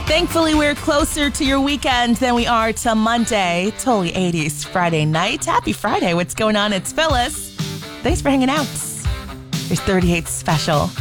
Thankfully, we're closer to your weekend than we are to Monday. Totally 80s Friday night. Happy Friday. What's going on? It's Phyllis. Thanks for hanging out. Here's 38 Special.